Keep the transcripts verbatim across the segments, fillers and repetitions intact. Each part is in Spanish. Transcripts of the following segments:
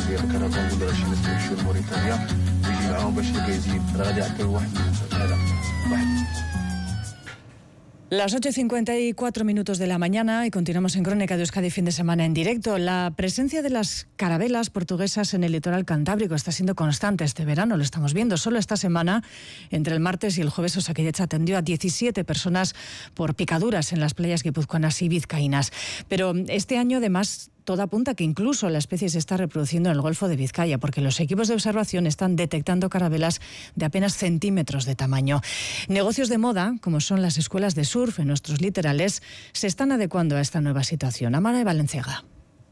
Las ocho y cincuenta y cuatro minutos de la mañana y continuamos en Crónica de Euskadi fin de semana en directo. La presencia de las carabelas portuguesas en el litoral cantábrico está siendo constante este verano, lo estamos viendo. Solo esta semana, entre el martes y el jueves, Osakidetza atendió a diecisiete personas por picaduras en las playas guipuzcoanas y vizcaínas. Pero este año, además, todo apunta que incluso la especie se está reproduciendo en el Golfo de Vizcaya, porque los equipos de observación están detectando carabelas de apenas centímetros de tamaño. Negocios de moda, como son las escuelas de surf en nuestros litorales, se están adecuando a esta nueva situación. Amara de Valenciaga.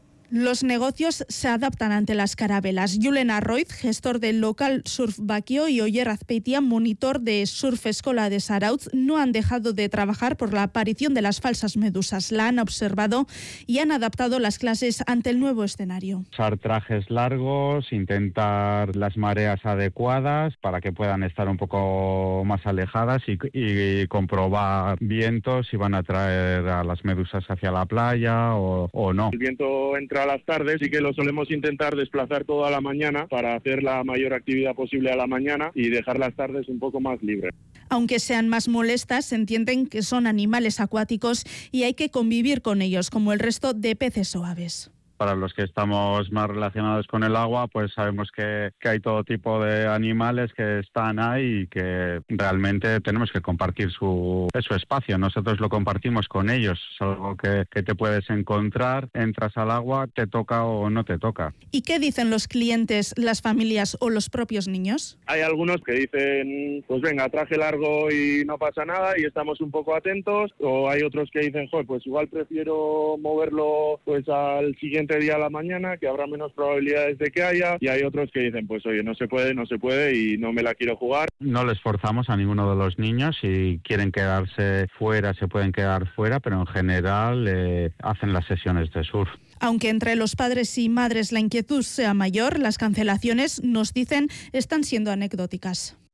Los negocios se adaptan ante las carabelas. Julen Arroiz, gestor del local Surf Baquio, y Oyer Azpeitia, monitor de Surf Escola de Zarautz, no han dejado de trabajar por la aparición de las falsas medusas. La han observado y han adaptado las clases ante el nuevo escenario. Usar trajes largos, intentar las mareas adecuadas para que puedan estar un poco más alejadas y, y comprobar vientos si van a traer a las medusas hacia la playa o, o no. El viento entra a las tardes y que lo solemos intentar desplazar toda la mañana para hacer la mayor actividad posible a la mañana y dejar las tardes un poco más libres. Aunque sean más molestas, entienden que son animales acuáticos y hay que convivir con ellos, como el resto de peces o aves. Para los que estamos más relacionados con el agua, pues sabemos que, que hay todo tipo de animales que están ahí y que realmente tenemos que compartir su, su espacio. Nosotros lo compartimos con ellos. Es algo que, que te puedes encontrar, entras al agua, te toca o no te toca. ¿Y qué dicen los clientes, las familias o los propios niños? Hay algunos que dicen, pues venga, traje largo y no pasa nada y estamos un poco atentos. O hay otros que dicen, joder, pues igual prefiero moverlo pues al siguiente día a la mañana, que habrá menos probabilidades de que haya, y hay otros que dicen, pues oye, no se puede, no se puede y no me la quiero jugar. No les forzamos a ninguno de los niños, si quieren quedarse fuera se pueden quedar fuera, pero en general eh, hacen las sesiones de surf. Aunque entre los padres y madres la inquietud sea mayor, las cancelaciones, nos dicen, están siendo anecdóticas.